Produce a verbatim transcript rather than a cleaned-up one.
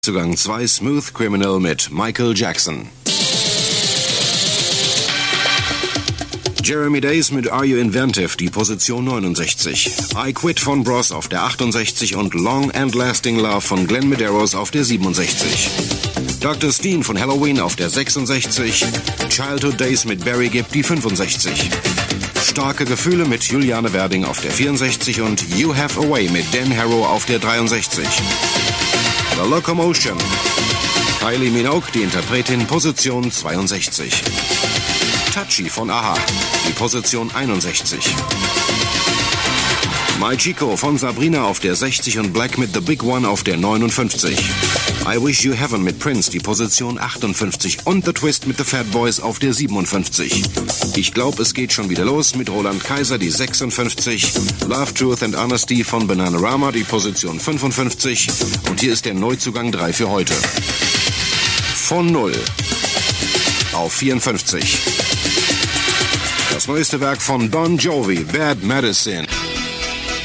Zugang zwei Smooth Criminal mit Michael Jackson. Jeremy Days mit Are You Inventive, die Position neunundsechzig. I Quit von Bros auf der achtundsechzig und Long and Lasting Love von Glenn Medeiros auf der siebenundsechzig. Doktor Steen von Halloween auf der sechsundsechzig. Childhood Days mit Barry Gibb die fünfundsechzig. Starke Gefühle mit Juliane Werding auf der vierundsechzig und You Have a Way mit Dan Harrow auf der dreiundsechzig. The Locomotion. Kylie Minogue, die Interpretin, Position zweiundsechzig. Touchy von Aha, die Position einundsechzig. My Chico von Sabrina auf der sechzig und Black mit The Big One auf der neunundfünfzig. I Wish You Heaven mit Prince, die Position achtundfünfzig. Und The Twist mit The Fat Boys auf der siebenundfünfzig. Ich glaube, es geht schon wieder los mit Roland Kaiser, die sechsundfünfzig. Love, Truth and Honesty von Bananarama, die Position fünfundfünfzig. Und hier ist der Neuzugang drei für heute. Von null auf vierundfünfzig. Das neueste Werk von Bon Jovi, Bad Medicine.